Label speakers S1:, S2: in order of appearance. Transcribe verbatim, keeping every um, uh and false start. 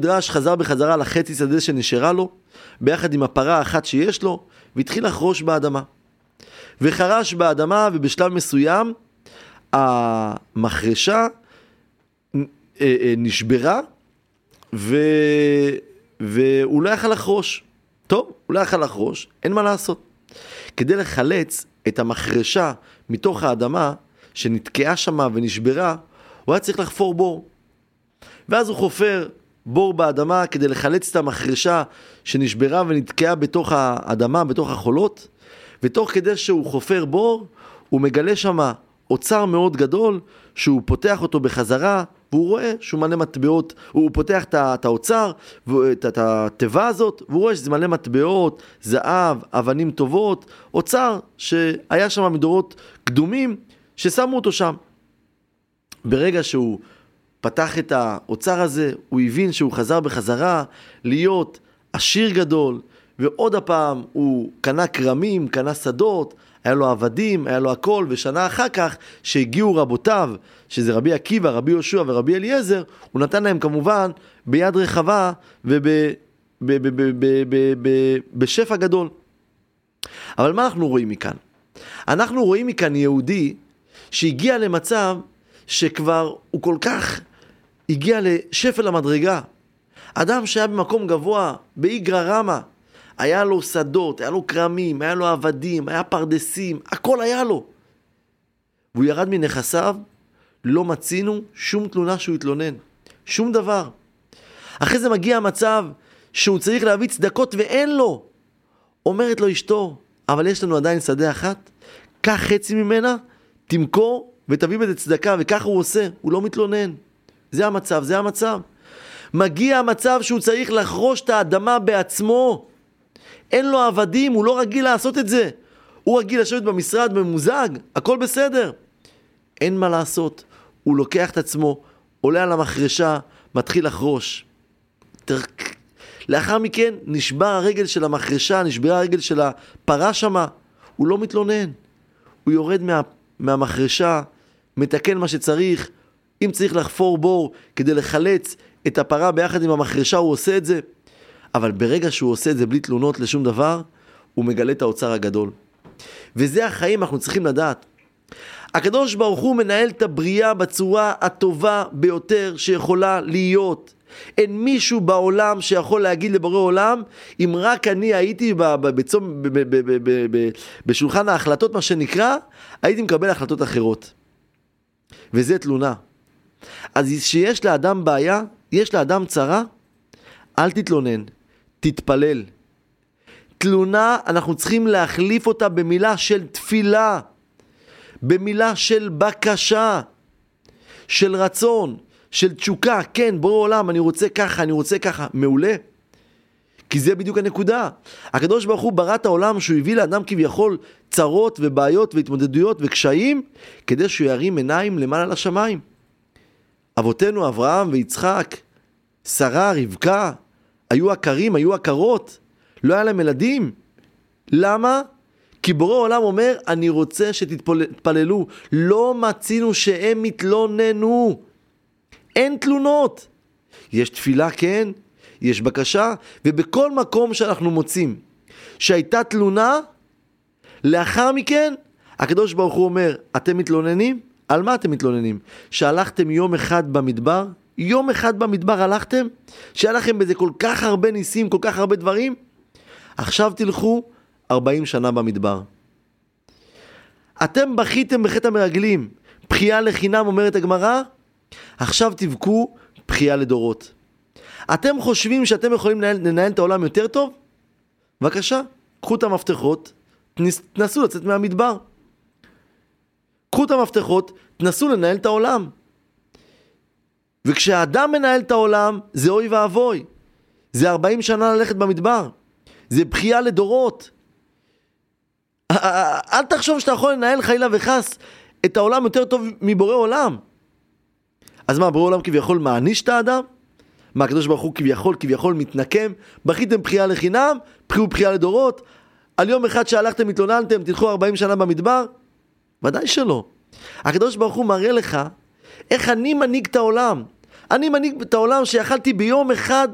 S1: המדרש חזר בחזרה לחצי שדה שנשארה לו, ביחד עם הפרה האחת שיש לו, והתחיל לחרוש באדמה. וחרש באדמה, ובשלב מסוים, המחרשה נשברה, ו... והוא לא יכל לחרוש. טוב, הוא לא יכל לחרוש, אין מה לעשות. כדי לחלץ את המחרשה מתוך האדמה, שנתקעה שמה ונשברה, הוא היה צריך לחפור בור. ואז הוא חופר בור באדמה כדי לחלץ את המחרשה שנשברה ונתקעה בתוך האדמה, בתוך החולות, ותוך כדי שהוא חופר בור, הוא מגלה שמה אוצר מאוד גדול, שהוא פותח אותו בחזרה, והוא רואה שהוא מלא מטבעות, הוא פותח את האוצר, את הטבע הזאת, והוא רואה שזה מלא מטבעות, זהב, אבנים טובות, אוצר שהיה שם מדורות קדומים, ששמו אותו שם. ברגע שהוא פתח את האוצר הזה, הוא הבין שהוא חזר בחזרה להיות עשיר גדול, ועוד הפעם הוא קנה קרמים, קנה שדות, היה לו עבדים, היה לו הכל, ושנה אחר כך שהגיעו רבותיו, שזה רבי עקיבא, רבי יהושע ורבי אליעזר, הוא נתן להם כמובן ביד רחבה ובשפע גדול. אבל מה אנחנו רואים מכאן? אנחנו רואים מכאן יהודי שהגיע למצב שכבר הוא כל כך הגיע לשפל המדרגה. אדם שהיה במקום גבוה, באיגרא רמא, היה לו שדות, היה לו קרמים, היה לו עבדים, היה פרדסים, הכל היה לו. והוא ירד מנכסיו, לא מצינו שום תלונה שהוא התלונן, שום דבר. אחרי זה מגיע המצב שהוא צריך להביא צדקות ואין לו. אומרת לו אשתו, אבל יש לנו עדיין שדה אחת, קח חצי ממנה, תמכור ותביא בזה צדקה, וככה הוא עושה, הוא לא מתלונן. זה המצב, זה המצב. מגיע המצב שהוא צריך לחרוש את האדמה בעצמו. אין לו עבדים, הוא לא רגיל לעשות את זה. הוא רגיל לשבת במשרד ממוזג, הכל בסדר. אין מה לעשות. הוא לוקח את עצמו, עולה על המחרשה, מתחיל לחרוש. לאחר מכן נשבר הרגל של המחרשה, נשברה הרגל של הפרה שמה. הוא לא מתלונן. הוא יורד מה, מהמחרשה, מתקן מה שצריך. אם צריך לחפור בור כדי לחלץ את הפרה ביחד עם המחרשה, הוא עושה את זה. אבל ברגע שהוא עושה את זה בלי תלונות לשום דבר, הוא מגלה את האוצר הגדול. וזה החיים, אנחנו צריכים לדעת. הקדוש ברוך הוא מנהל את הבריאה בצורה הטובה ביותר שיכולה להיות. אין מישהו בעולם שיכול להגיד לבורא עולם, אם רק אני הייתי בצום, בשולחן ההחלטות, מה שנקרא, הייתי מקבל החלטות אחרות. וזה תלונה. אז שיש לאדם בעיה, יש לאדם צרה, אל תתלונן, תתפלל. תלונה, אנחנו צריכים להחליף אותה במילה של תפילה, במילה של בקשה, של רצון, של תשוקה. כן, בורא עולם, אני רוצה ככה, אני רוצה ככה. מעולה. כי זה בדיוק הנקודה. הקדוש ברוך הוא ברא את העולם שהוא הביא לאדם כביכול צרות ובעיות והתמודדויות וקשיים, כדי שהוא ירים עיניים למעלה לשמיים. אבותינו אברהם ויצחק, שרה, רבקה, היו עקרים, היו עקרות, לא היה להם ילדים. למה? כי בורא עולם אומר, אני רוצה שתתפללו. לא מצינו שהם מתלוננו. אין תלונות. יש תפילה, כן, יש בקשה, ובכל מקום שאנחנו מוצאים שהייתה תלונה, לאחר מכן, הקדוש ברוך הוא אומר, אתם מתלוננים? על מה אתם מתלוננים? שהלכתם יום אחד במדבר? יום אחד במדבר הלכתם? שהיה לכם בזה כל כך הרבה ניסים, כל כך הרבה דברים? עכשיו תלכו ארבעים שנה במדבר. אתם בכיתם בחטא המרגלים, בחייה לחינם אומרת הגמרא, עכשיו תבכו בחייה לדורות. אתם חושבים שאתם יכולים לנהל, לנהל את העולם יותר טוב? בבקשה, קחו את המפתחות, תנסו לצאת מהמדבר. קחו את המפתחות, תנסו לנהל את העולם. וכשהאדם מנהל את העולם, זה אוי ואבוי. זה ארבעים שנה ללכת במדבר. זה בחייה לדורות. אל תחשוב שאתה יכול לנהל חלילה וחס את העולם יותר טוב מבורא עולם. אז מה, בורא עולם כביכול מעניש את האדם? מה, הקדוש ברוך הוא כביכול, כביכול מתנקם? בכיתם בחייה לחינם, בחיו בחייה לדורות? על יום אחד שהלכתם, התלוננתם, תלכו ארבעים שנה במדבר? ודאי שלא. הקדוש ברוך הוא מראה לך איך אני מנהיג את העולם. אני מנהיג את העולם שיכלתי ביום אחד